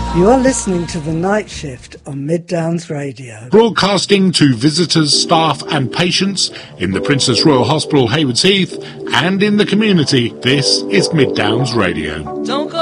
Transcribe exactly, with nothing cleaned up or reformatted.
You're listening to The Night Shift on Mid Downs Radio. Broadcasting to visitors, staff and patients in the Princess Royal Hospital, Haywards Heath, and in the community, this is Mid Downs Radio. Don't go